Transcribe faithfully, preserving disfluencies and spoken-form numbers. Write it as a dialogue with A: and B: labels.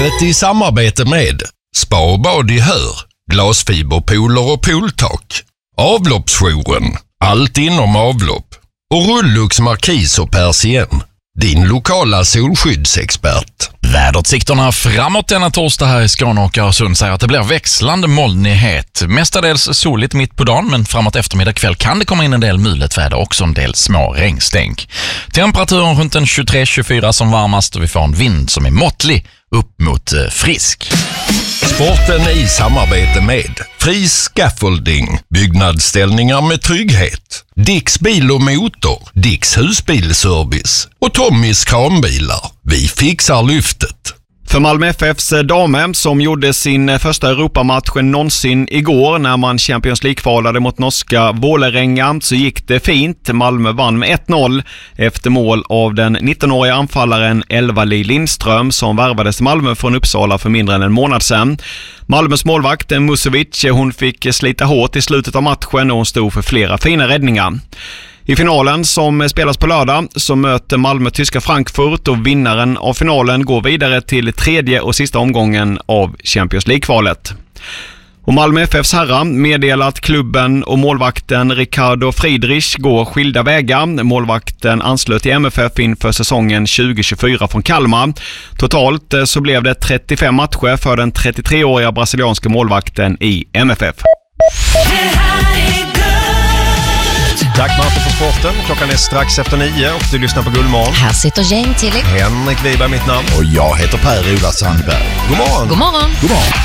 A: Livet i samarbete med Spa och bad i Hör, glasfiberpooler och pooltak, avloppsjouren, allt inom avlopp och Rullux Markis och Persien, din lokala solskyddsexpert.
B: Väderutsikterna framåt denna torsdag här i Skåne och Öresund säger att det blir växlande molnighet. Mestadels soligt mitt på dagen, men framåt eftermiddag kväll kan det komma in en del mulet väder och också en del små regnstänk. Temperaturen runt en tjugotre till tjugofyra som varmast och vi får en vind som är måttlig upp mot eh, frisk.
A: Sporten i samarbete med Fri Scaffolding, byggnadsställningar med trygghet, Dicks bil och motor, Dicks husbilservice och Tommys kranbilar. Vi fixar lyftet.
C: För Malmö F F:s damer som gjorde sin första Europamatch någonsin igår när man Champions League-kvalade mot norska Vålerenga så gick det fint. Malmö vann med ett noll efter mål av den nittonåriga anfallaren Elvali Lindström som värvades till Malmö från Uppsala för mindre än en månad sedan. Malmös målvakt Musovic, hon fick slita hårt i slutet av matchen och hon stod för flera fina räddningar. I finalen som spelas på lördag så möter Malmö tyska Frankfurt och vinnaren av finalen går vidare till tredje och sista omgången av Champions League-kvalet. Och Malmö F F:s herrar meddelar att klubben och målvakten Ricardo Friedrich går skilda vägar. Målvakten anslöt till M F F inför säsongen tjugo tjugofyra från Kalmar. Totalt så blev det trettiofem matcher för den trettiotreåriga brasilianska målvakten i M F F.
D: Tack Martin för sporten. Klockan är strax efter nio och du lyssnar på Gullmorgon.
E: Här sitter Jane Tillich.
D: Henrik Wiberg mitt namn.
F: Och jag heter Per-Ola Sandberg.
D: God morgon.
E: God morgon.
F: God morgon.